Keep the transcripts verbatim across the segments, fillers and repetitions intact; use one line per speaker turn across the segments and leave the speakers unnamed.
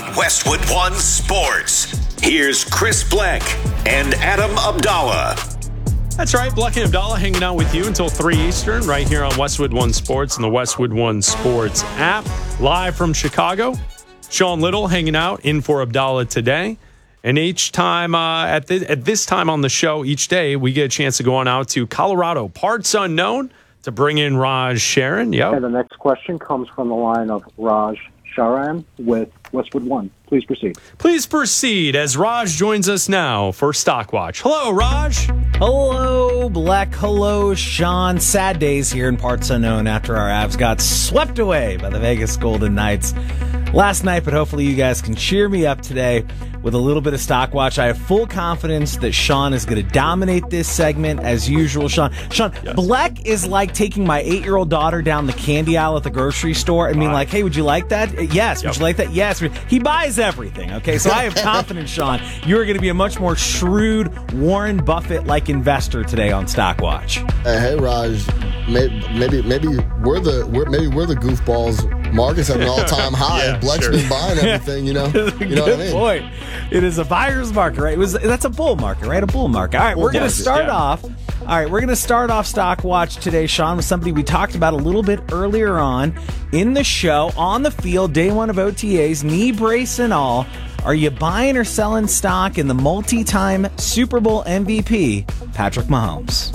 on Westwood One Sports. Here's Chris Bleck and Adam Abdallah.
That's right, Bleck and Abdallah hanging out with you until three Eastern right here on Westwood One Sports and the Westwood One Sports app. Live from Chicago, Sean Little hanging out in for Abdallah today. And each time, uh, at, this, at this time on the show, each day, we get a chance to go on out to Colorado, parts unknown, to bring in Raj Sharon. Yep.
And the next question comes from the line of Raj Sharan with Westwood One. Please proceed.
Please proceed as Raj joins us now for Stockwatch. Hello, Raj.
Hello, Bleck. Hello, Sean. Sad days here in parts unknown after our Avs got swept away by the Vegas Golden Knights last night, but hopefully you guys can cheer me up today with a little bit of Stockwatch. I have full confidence that Sean is going to dominate this segment as usual. Sean, Sean, yes. Bleck is like taking my eight-year-old daughter down the candy aisle at the grocery store and being right. like, hey, would you like that? Yes. Yep. Would you like that? Yes. He buys everything, okay? So I have confidence, Sean, you're going to be a much more shrewd, Warren Buffett-like investor today on Stockwatch.
Uh, hey, Raj, maybe, maybe maybe we're the we're, maybe we're the goofballs. Market's at an all-time high.
yeah,
Bleck's
sure.
been buying everything, you know. You know what I mean?
Point. It is a buyer's market, right? It was that's a bull market, right? A bull market. All right, bull we're going to start yeah. off. All right, we're going to start off Stockwatch today, Sean, with somebody we talked about a little bit earlier on in the show, on the field, day one of O T As, knee brace and all. Are you buying or selling stock in the multi-time Super Bowl M V P, Patrick Mahomes?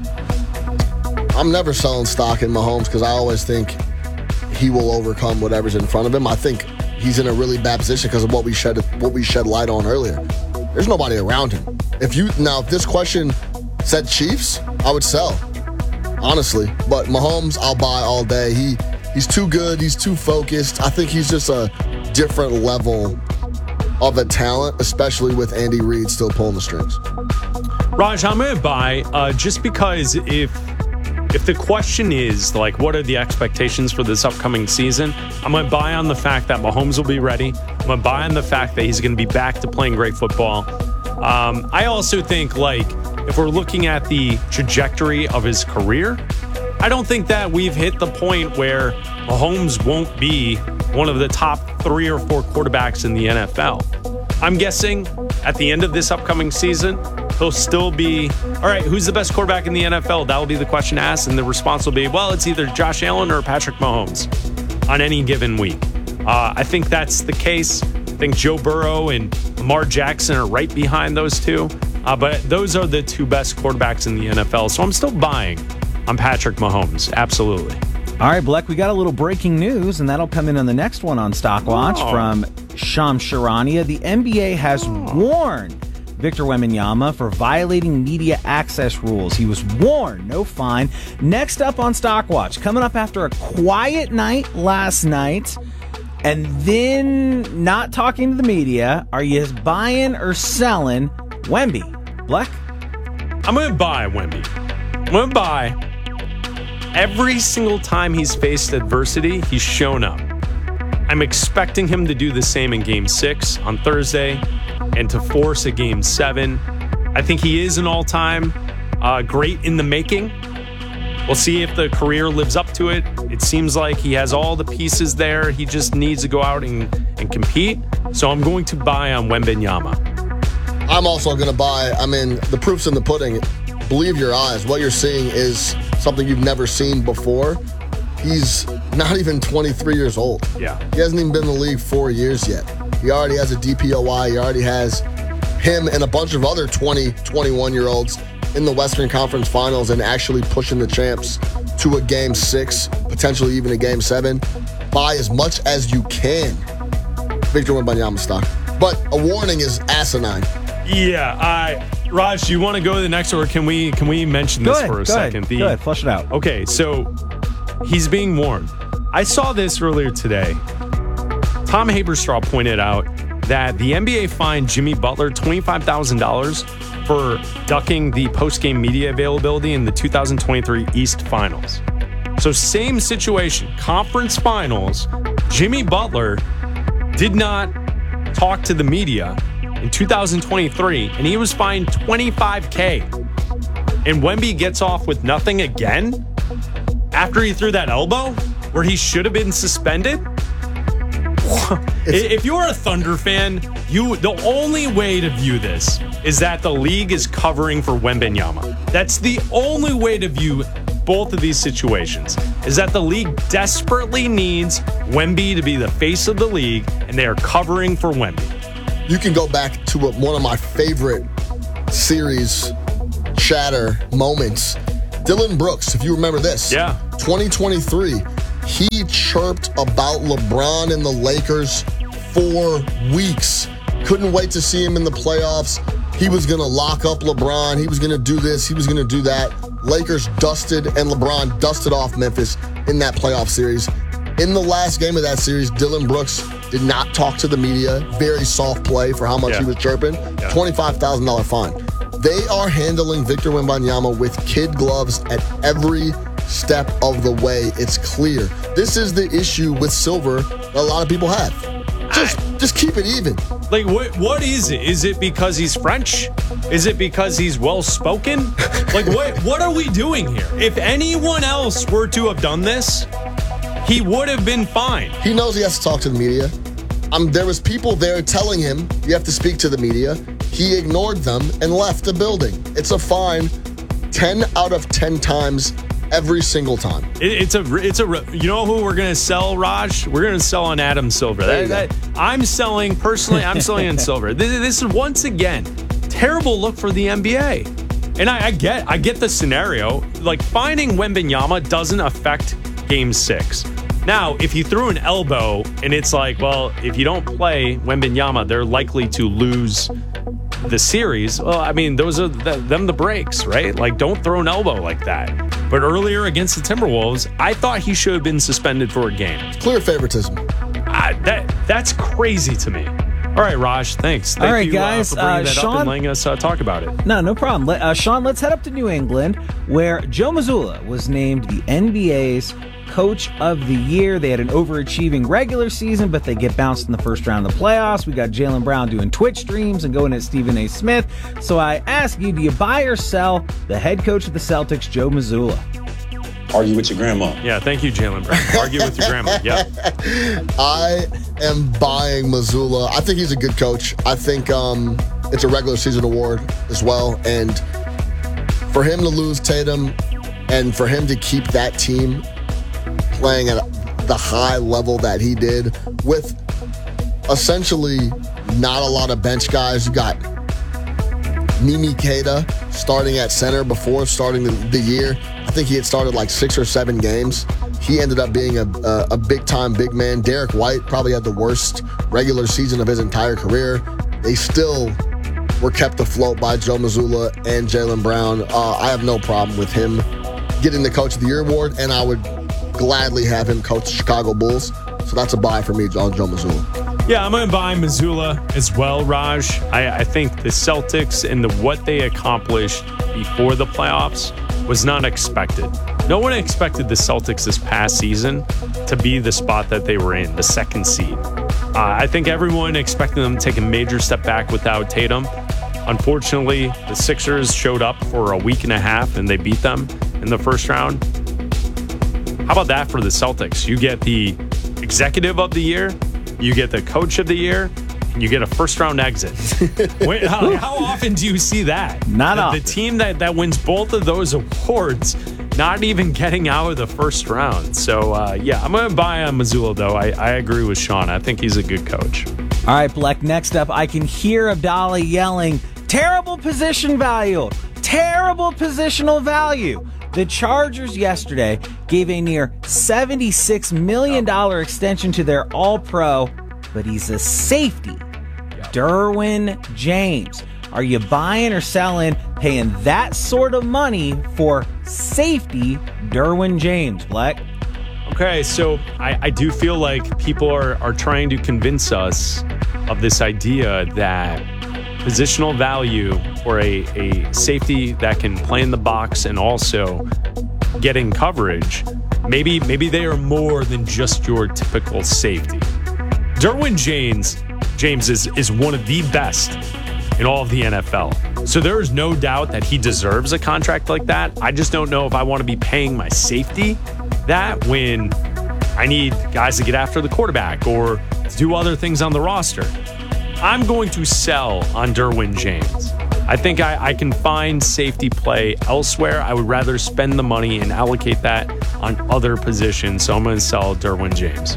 I'm never selling stock in Mahomes because I always think he will overcome whatever's in front of him. I think he's in a really bad position because of what we shed what we shed light on earlier. There's nobody around him. If you now, if this question said Chiefs, I would sell, honestly. But Mahomes, I'll buy all day. He he's too good. He's too focused. I think he's just a different level of a talent, especially with Andy Reid still pulling the strings.
Raj, I'm going to buy uh, just because if. If the question is, like, what are the expectations for this upcoming season, I'm going to buy on the fact that Mahomes will be ready. I'm going to buy on the fact that he's going to be back to playing great football. Um, I also think, like, if we're looking at the trajectory of his career, I don't think that we've hit the point where Mahomes won't be one of the top three or four quarterbacks in the N F L. I'm guessing at the end of this upcoming season, he'll still be, all right, who's the best quarterback in the N F L? That will be the question asked, and the response will be, well, it's either Josh Allen or Patrick Mahomes on any given week. Uh, I think that's the case. I think Joe Burrow and Lamar Jackson are right behind those two, uh, but those are the two best quarterbacks in the N F L, so I'm still buying on Patrick Mahomes, absolutely.
All right, Bleck, we got a little breaking news, and that'll come in on the next one on Stockwatch oh. from Shams Charania. The N B A has oh. warned Victor Wembanyama for violating media access rules. He was warned, no fine. Next up on Stockwatch, coming up after a quiet night last night, and then not talking to the media, are you buying or selling Wemby? Bleck?
I'm going to buy Wemby. I'm going to buy. Every single time he's faced adversity, he's shown up. I'm expecting him to do the same in Game six on Thursday and to force a Game seven. I think he is an all-time uh, great in the making. We'll see if the career lives up to it. It seems like he has all the pieces there. He just needs to go out and, and compete. So I'm going to buy on Wembanyama.
I'm also going to buy. I mean, the proof's in the pudding. Believe your eyes. What you're seeing is something you've never seen before. He's not even twenty-three years old.
Yeah.
He hasn't even been in the league four years yet. He already has a D P O I. He already has him and a bunch of other twenty, twenty-one-year-olds in the Western Conference Finals and actually pushing the champs to a Game six, potentially even a Game seven. Buy as much as you can Victor Wembanyama stock. But a warning is asinine.
Yeah, I... Raj, do you want to go to the next, or can we can we mention this
ahead,
for a
go
second?
Ahead,
the,
go ahead, flush it out.
Okay, so he's being warned. I saw this earlier today. Tom Haberstraw pointed out that the N B A fined Jimmy Butler twenty-five thousand dollars for ducking the post-game media availability in the two thousand twenty-three East Finals. So same situation, conference finals, Jimmy Butler did not talk to the media in two thousand twenty-three, and he was fined twenty-five K. And Wemby gets off with nothing again after he threw that elbow where he should have been suspended? If you're a Thunder fan, you the only way to view this is that the league is covering for Wembanyama. That's the only way to view both of these situations, is that the league desperately needs Wemby to be the face of the league, and they are covering for Wemby.
You can go back to a, one of my favorite series chatter moments. Dylan Brooks, if you remember this.
Yeah.
twenty twenty-three, he chirped about LeBron and the Lakers for weeks. Couldn't wait to see him in the playoffs. He was going to lock up LeBron. He was going to do this. He was going to do that. Lakers dusted and LeBron dusted off Memphis in that playoff series. In the last game of that series, Dylan Brooks did not talk to the media. Very soft play for how much
yeah.
he was chirping.
Yeah.
twenty-five thousand dollars fine. They are handling Victor Wembanyama with kid gloves at every step of the way. It's clear. This is the issue with Silver that a lot of people have. Just, I, just keep it even.
Like, what? What is it? Is it because he's French? Is it because he's well-spoken? Like, what? What are we doing here? If anyone else were to have done this, he would have been fine.
He knows he has to talk to the media. Um, there was people there telling him, you have to speak to the media. He ignored them and left the building. It's a fine ten out of ten times every single time.
It, it's a, it's a, you know who we're going to sell, Raj? We're going to sell on Adam Silver. That, that, I'm selling, personally, I'm selling on Silver. This, this is, once again, terrible look for the N B A. And I, I get, I get the scenario. Like, finding Wembanyama doesn't affect Game Six. Now, if you threw an elbow and it's like, well, if you don't play Wembanyama, they're likely to lose the series. Well, I mean, those are the, them the breaks, right? Like, don't throw an elbow like that. But earlier against the Timberwolves, I thought he should have been suspended for a game.
Clear favoritism.
Uh, that that's crazy to me. All right, Raj, thanks. Thank
All right,
you,
guys.
uh, for bringing
uh,
that
Sean,
up and letting us uh, talk about it.
No, no problem. Let, uh, Sean, let's head up to New England, where Joe Mazzulla was named the N B A's Coach of the Year. They had an overachieving regular season, but they get bounced in the first round of the playoffs. We got Jaylen Brown doing Twitch streams and going at Stephen A. Smith. So I ask you, do you buy or sell the head coach of the Celtics, Joe Mazzulla?
Argue with your grandma.
Yeah, thank you, Jaylen Brown. Argue with your grandma. Yeah.
I am buying Mazzulla. I think he's a good coach. I think um, it's a regular season award as well. And for him to lose Tatum and for him to keep that team playing at the high level that he did with essentially not a lot of bench guys. You got Mimi Keita starting at center before starting the, the year. I think he had started like six or seven games. He ended up being a, a, a big-time big man. Derek White probably had the worst regular season of his entire career. They still were kept afloat by Joe Mazzulla and Jaylen Brown. Uh, I have no problem with him getting the Coach of the Year award, and I would gladly have him coach the Chicago Bulls. So that's a buy for me on Joe Mazzulla.
Yeah, I'm going to buy Mazzulla as well, Raj. I, I think the Celtics and the, what they accomplished before the playoffs was not expected. No one expected the Celtics this past season to be the spot that they were in, the second seed. Uh, I think everyone expected them to take a major step back without Tatum. Unfortunately, the Sixers showed up for a week and a half and they beat them in the first round. How about that for the Celtics? You get the executive of the year, you get the coach of the year, and you get a first round exit. Wait, how, how often do you see that?
Not
the,
often.
The team that, that wins both of those awards not even getting out of the first round. So, uh, yeah, I'm going to buy on Mazzulla, though. I, I agree with Sean. I think he's a good coach.
All right, Bleck, next up, I can hear Abdallah yelling, terrible position value, terrible positional value. The Chargers yesterday gave a near seventy-six million dollars extension to their All-Pro, but he's a safety, Derwin James. Are you buying or selling, paying that sort of money for safety, Derwin James, Bleck?
Okay, so I, I do feel like people are, are trying to convince us of this idea that positional value for a, a safety that can play in the box and also getting coverage, maybe maybe they are more than just your typical safety. Derwin James, James is, is one of the best in all of the N F L. So there is no doubt that he deserves a contract like that. I just don't know if I want to be paying my safety that when I need guys to get after the quarterback or do other things on the roster. I'm going to sell on Derwin James. I think I, I can find safety play elsewhere. I would rather spend the money and allocate that on other positions. So I'm going to sell Derwin James.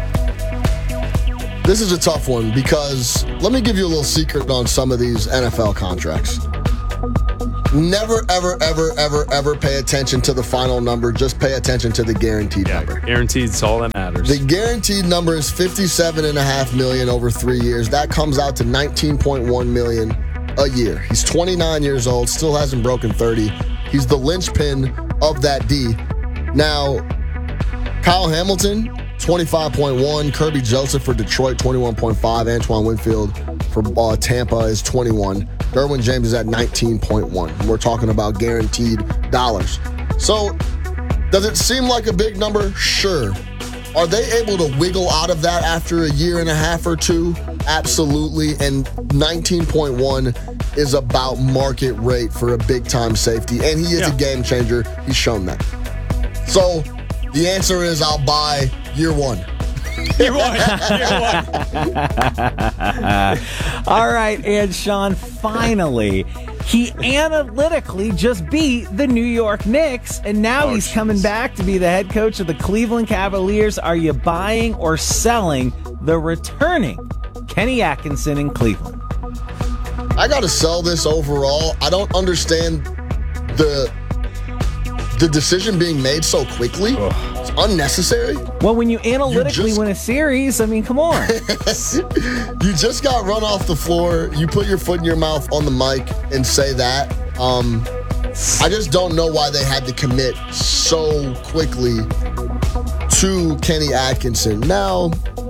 This is a tough one because let me give you a little secret on some of these N F L contracts. Never, ever, ever, ever, ever pay attention to the final number. Just pay attention to the guaranteed
Yeah,
number.
guaranteed is all that matters.
The guaranteed number is fifty-seven point five million dollars over three years. That comes out to nineteen point one million dollars a year. He's twenty-nine years old, still hasn't broken thirty. He's the linchpin of that D. Now, Kyle Hamilton, twenty-five point one. Kirby Joseph for Detroit, twenty-one point five. Antoine Winfield for uh, Tampa is twenty-one. Derwin James is at nineteen point one. We're talking about guaranteed dollars. So, does it seem like a big number? Sure. Are they able to wiggle out of that after a year and a half or two? Absolutely. And nineteen point one is about market rate for a big-time safety. And he is
Yeah.
a game changer. He's shown that. So, the answer is I'll buy year one.
Year one. Year one.
All right, and Sean, finally, he analytically just beat the New York Knicks, and now
Oh,
he's
geez.
coming back to be the head coach of the Cleveland Cavaliers. Are you buying or selling the returning Kenny Atkinson in Cleveland?
I got to sell this overall. I don't understand the the decision being made so quickly. It's unnecessary.
Well, when you analytically
just-
win a series, I mean, come on.
You just got run off the floor. You put your foot in your mouth on the mic and say that. Um, I just don't know why they had to commit so quickly to Kenny Atkinson. Now,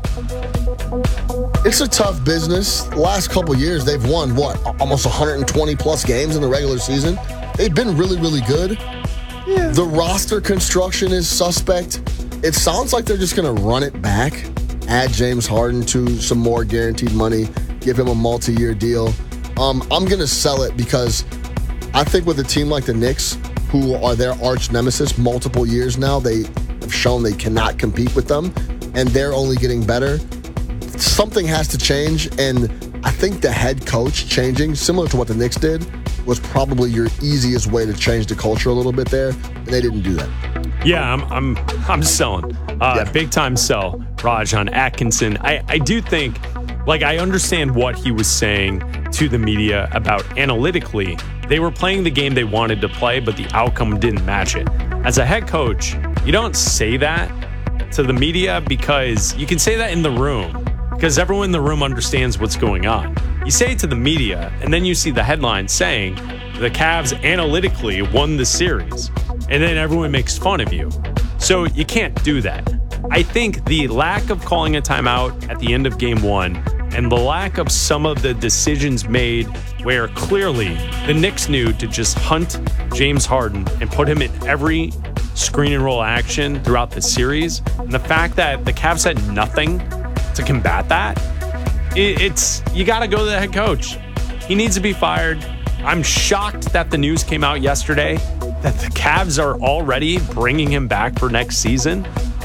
it's a tough business. The last couple years, they've won, what, almost one hundred twenty plus games in the regular season. They've been really, really good. Yeah. The roster construction is suspect. It sounds like they're just going to run it back, add James Harden to some more guaranteed money, give him a multi-year deal. Um, I'm going to sell it because I think with a team like the Knicks, who are their arch nemesis multiple years now, they have shown they cannot compete with them, and they're only getting better. Something has to change, and I think the head coach changing, similar to what the Knicks did, was probably your easiest way to change the culture a little bit there, and they didn't do that.
Yeah, I'm I'm I'm selling. Uh,
Yeah.
Big time sell, Raj, on Atkinson. I, I do think, like, I understand what he was saying to the media about analytically. They were playing the game they wanted to play, but the outcome didn't match it. As a head coach, you don't say that to the media because you can say that in the room because everyone in the room understands what's going on. You say it to the media, and then you see the headline saying the Cavs analytically won the series, and then everyone makes fun of you. So you can't do that. I think the lack of calling a timeout at the end of game one and the lack of some of the decisions made where clearly the Knicks knew to just hunt James Harden and put him in every screen and roll action throughout the series, and the fact that the Cavs had nothing to combat that, it, it's you got to go to the head coach. He needs to be fired. I'm shocked that the news came out yesterday that the Cavs are already bringing him back for next season.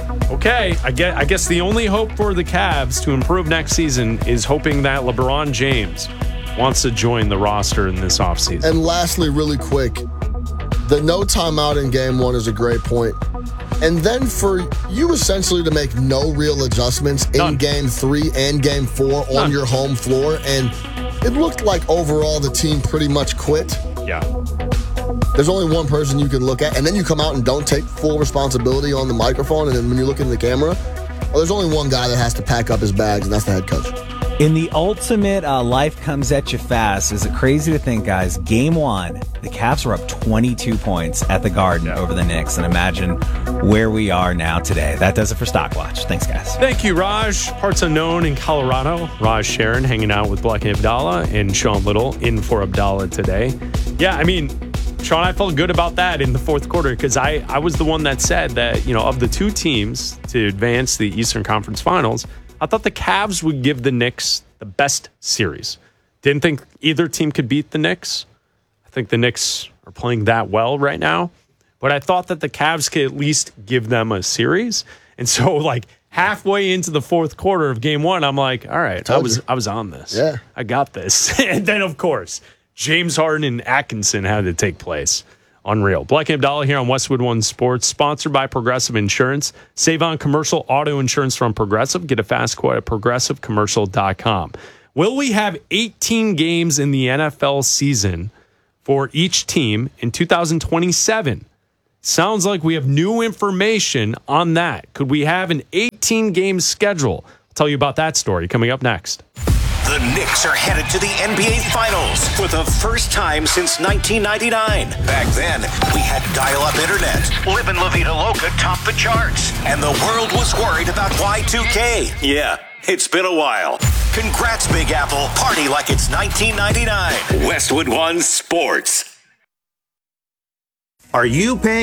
Okay, I guess, I guess the only hope for the Cavs to improve next season is hoping that LeBron James wants to join the roster in this offseason.
And lastly, really quick, the no timeout in game one is a great point. And then for you essentially to make no real adjustments in
None.
game three and game four on
None.
your home floor. And it looked like overall the team pretty much quit.
Yeah.
There's only one person you can look at, and then you come out and don't take full responsibility on the microphone, and then when you look in the camera, well, there's only one guy that has to pack up his bags, and that's the head coach.
In the ultimate uh, life comes at you fast, is it crazy to think, guys, game one, the Cavs were up twenty-two points at the Garden over the Knicks, and imagine where we are now today. That does it for Stockwatch. Thanks, guys.
Thank you, Raj. Parts unknown in Colorado. Raj Sharon hanging out with Black and Abdallah, and Sean Little in for Abdallah today. Yeah, I mean, Sean, I felt good about that in the fourth quarter because I, I was the one that said that, you know, of the two teams to advance the Eastern Conference Finals, I thought the Cavs would give the Knicks the best series. Didn't think either team could beat the Knicks. I think the Knicks are playing that well right now. But I thought that the Cavs could at least give them a series. And so, like, halfway into the fourth quarter of game one, I'm like, all right, I
Told
was
you.
I was on this.
Yeah.
I got this. And then, of course, James Harden and Atkinson had to take place. Unreal. Black and Abdallah here on Westwood One Sports, sponsored by Progressive Insurance. Save on commercial auto insurance from Progressive. Get a fast quote at progressive commercial dot com. Will we have eighteen games in the N F L season for each team in two thousand twenty-seven? Sounds like we have new information on that. Could we have an eighteen-game schedule? I'll tell you about that story coming up next.
The Knicks are headed to the N B A Finals for the first time since nineteen ninety-nine. Back then, we had dial-up internet. Livin' La Vida Loca topped the charts. And the world was worried about Y two K. Yeah, it's been a while. Congrats, Big Apple. Party like it's nineteen ninety-nine. Westwood One Sports.
Are you paying